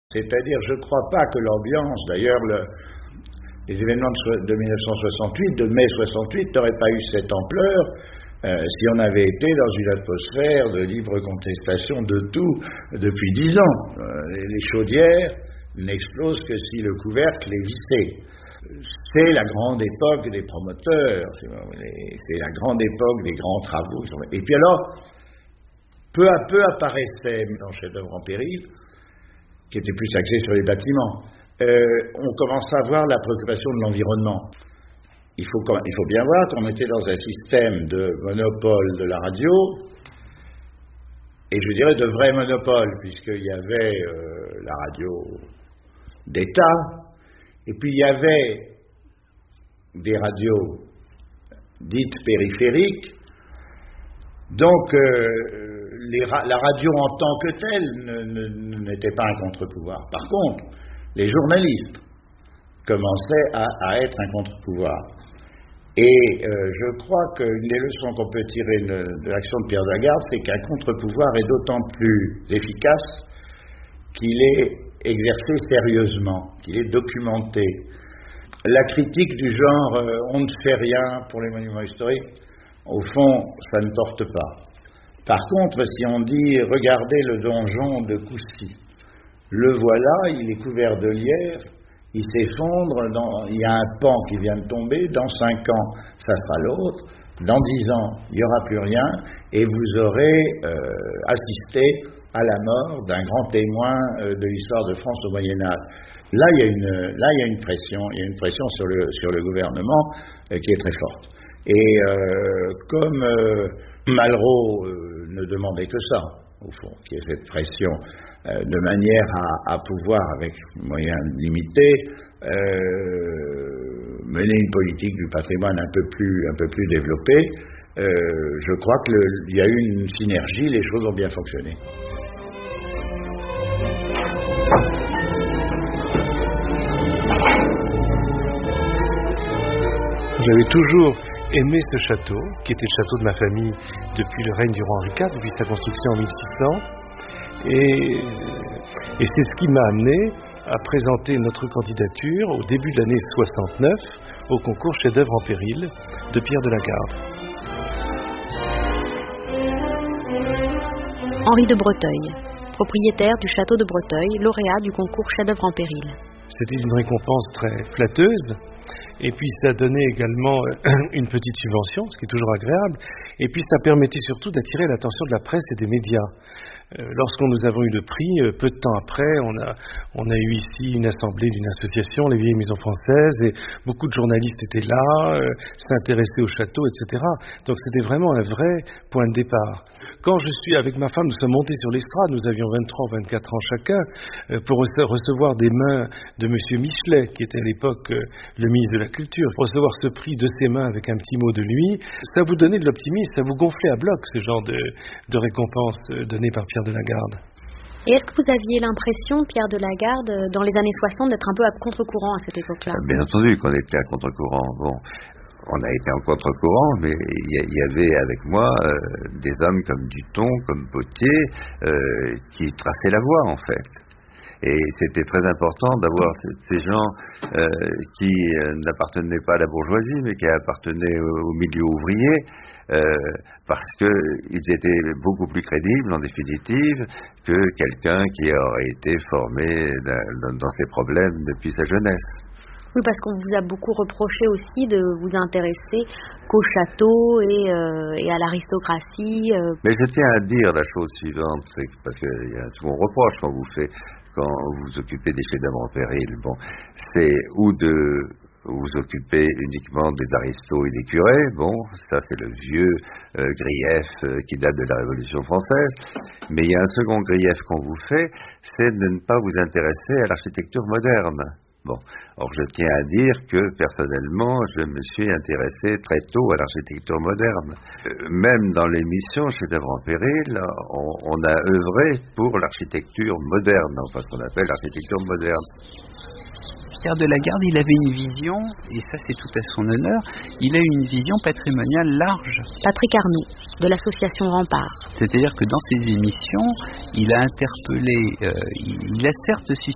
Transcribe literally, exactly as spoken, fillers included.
C'est-à-dire, je ne crois pas que l'ambiance, d'ailleurs, le, les événements de, de mille neuf cent soixante-huit, de mai soixante-huit, n'auraient pas eu cette ampleur euh, si on avait été dans une atmosphère de libre contestation de tout depuis dix ans. Euh, les, les chaudières n'explosent que si le couvercle est vissé. C'est la grande époque des promoteurs, c'est, c'est la grande époque des grands travaux. Et puis alors, peu à peu apparaissait dans Chef-d'œuvre en péril, qui était plus axé sur les bâtiments, euh, on commençait à voir la préoccupation de l'environnement. Il faut, il faut bien voir qu'on était dans un système de monopole de la radio, et je dirais de vrai monopole, puisqu'il y avait euh, la radio d'État, et puis il y avait des radios dites périphériques. Donc euh, les ra- la radio en tant que telle ne, ne, n'était pas un contre-pouvoir. Par contre, les journalistes commençaient à, à être un contre-pouvoir. Et euh, je crois qu'une des leçons qu'on peut tirer de, de l'action de Pierre de la Garde, c'est qu'un contre-pouvoir est d'autant plus efficace qu'il est exercé sérieusement, qu'il est documenté. La critique du genre euh, « on ne fait rien pour les monuments historiques », au fond, ça ne porte pas. Par contre, si on dit « regardez le donjon de Coucy », le voilà, il est couvert de lierre, il s'effondre, dans, il y a un pan qui vient de tomber, dans cinq ans, ça sera l'autre, dans dix ans, il n'y aura plus rien, et vous aurez euh, assisté à la mort d'un grand témoin euh, de l'histoire de France au Moyen-Âge. Là, il y a une, là, il y a une pression, il y a une pression sur le, sur le gouvernement euh, qui est très forte. Et euh, comme euh, Malraux euh, ne demandait que ça, au fond, qu'il y ait cette pression, euh, de manière à, à pouvoir, avec moyens limités, euh, mener une politique du patrimoine un peu plus, un peu plus développée, euh, je crois qu'il y a eu une synergie, les choses ont bien fonctionné. J'avais toujours aimé ce château, qui était le château de ma famille depuis le règne du roi Henri quatre, depuis sa construction en mille six cents. Et, et c'est ce qui m'a amené à présenter notre candidature au début de l'année soixante-neuf au concours Chef-d'œuvre en péril de Pierre de la Garde. Henri de Breteuil, propriétaire du château de Breteuil, lauréat du concours Chef-d'œuvre en péril. C'était une récompense très flatteuse. Et puis ça donnait également une petite subvention, ce qui est toujours agréable. Et puis ça permettait surtout d'attirer l'attention de la presse et des médias. Euh, lorsqu'on nous avons eu le prix, euh, peu de temps après, on a, on a eu ici une assemblée d'une association, les Vieilles Maisons Françaises, et beaucoup de journalistes étaient là, euh, s'intéressaient au château, et cetera. Donc c'était vraiment un vrai point de départ. Quand je suis avec ma femme, nous sommes montés sur l'estrade, nous avions vingt-trois ou vingt-quatre ans chacun, euh, pour rece- recevoir des mains de monsieur Michelet, qui était à l'époque euh, le ministre de la Culture, recevoir ce prix de ses mains avec un petit mot de lui, ça vous donnait de l'optimisme, ça vous gonflait à bloc, ce genre de, de récompense euh, donnée par Pierre de la Garde. Et est-ce que vous aviez l'impression, Pierre de la Garde, dans les années soixante, d'être un peu à contre-courant à cette époque-là? Bien entendu qu'on était à contre-courant. Bon, on a été en contre-courant, mais il y, y avait avec moi euh, des hommes comme Duton, comme Potier, euh, qui traçaient la voie, en fait. Et c'était très important d'avoir ces gens euh, qui euh, n'appartenaient pas à la bourgeoisie, mais qui appartenaient au, au milieu ouvrier, euh, parce qu'ils étaient beaucoup plus crédibles, en définitive, que quelqu'un qui aurait été formé dans, dans ses problèmes depuis sa jeunesse. Oui, parce qu'on vous a beaucoup reproché aussi de vous intéresser qu'au château et, euh, et à l'aristocratie. Euh. Mais je tiens à dire la chose suivante, c'est que, parce qu'il y a un second reproche qu'on vous fait quand vous vous occupez des chefs-d'œuvre en péril, bon, c'est ou de vous occuper uniquement des aristos et des curés, bon, ça c'est le vieux euh, grief euh, qui date de la Révolution française, mais il y a un second grief qu'on vous fait, c'est de ne pas vous intéresser à l'architecture moderne. Bon, or je tiens à dire que personnellement, je me suis intéressé très tôt à l'architecture moderne. Euh, même dans l'émission Chef-d'œuvre en péril, on, on a œuvré pour l'architecture moderne, enfin ce qu'on appelle l'architecture moderne. Pierre de la Garde, il avait une vision, et ça c'est tout à son honneur, il a une vision patrimoniale large. Patrick Arnoux, de l'association Rempart. C'est-à-dire que dans ses émissions, il a interpellé, euh, il a certes suscité